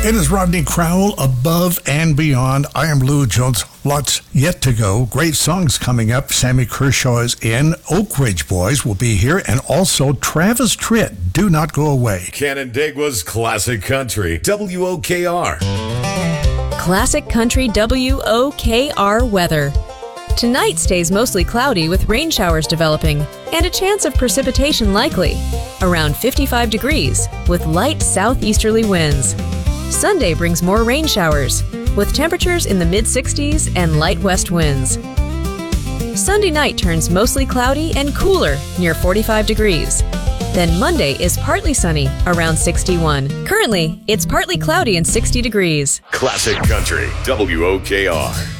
It is Rodney Crowell, Above and Beyond. I am Lou Jones. Lots yet to go. Great songs coming up. Sammy Kershaw is in. Oak Ridge Boys will be here. And also Travis Tritt. Do not go away. Canandaigua's Classic Country, WOKR. Classic Country WOKR weather. Tonight stays mostly cloudy with rain showers developing and a chance of precipitation likely. Around 55 degrees with light southeasterly winds. Sunday brings more rain showers with temperatures in the mid-60s and light west winds. Sunday night turns mostly cloudy and cooler near 45 degrees. Then Monday is partly sunny around 61. Currently, it's partly cloudy and 60 degrees. Classic Country, WOKR.